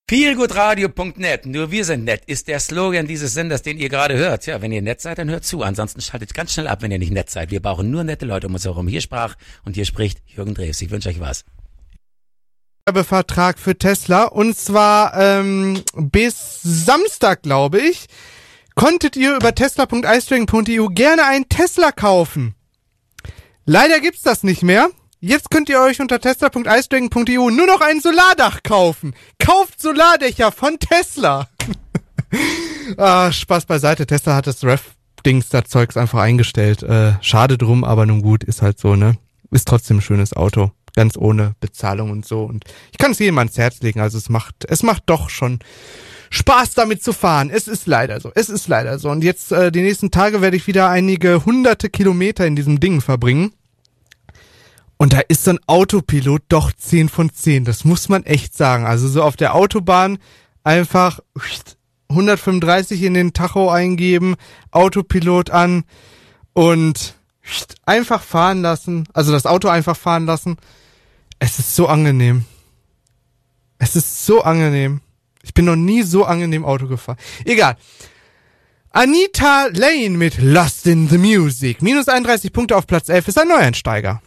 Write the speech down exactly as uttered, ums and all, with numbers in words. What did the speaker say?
feelgoodradio punkt net, nur wir sind nett, ist der Slogan dieses Senders, den ihr gerade hört. Ja, wenn ihr nett seid, dann hört zu. Ansonsten schaltet ganz schnell ab, wenn ihr nicht nett seid. Wir brauchen nur nette Leute um uns herum. Hier sprach und hier spricht Jürgen Drews. Ich wünsche euch was. Vertrag für Tesla und zwar ähm, bis Samstag, glaube ich, konntet ihr über tesla punkt iString punkt e u gerne einen Tesla kaufen. Leider gibt's das nicht mehr. Jetzt könnt ihr euch unter tesla punkt iString punkt e u nur noch ein Solardach kaufen. Kauft Solardächer von Tesla. ah, Spaß beiseite. Tesla hat das Rev-Dings, das Zeugs einfach eingestellt. Äh, schade drum, aber nun gut, ist halt so, ne? Ist trotzdem ein schönes Auto. Ganz ohne Bezahlung und so. Und ich kann es jedem ans Herz legen. Also es macht, es macht doch schon Spaß damit zu fahren. Es ist leider so. Es ist leider so. Und jetzt äh, die nächsten Tage werde ich wieder einige hunderte Kilometer in diesem Ding verbringen. Und da ist so ein Autopilot doch zehn von zehn. Das muss man echt sagen. Also so auf der Autobahn einfach hundertfünfunddreißig in den Tacho eingeben, Autopilot an und einfach fahren lassen. Also das Auto einfach fahren lassen. Es ist so angenehm. Es ist so angenehm. Ich bin noch nie so angenehm Auto gefahren. Egal. Anita Lane mit Lost in the Music. Minus einunddreißig Punkte auf Platz elf ist ein Neueinsteiger.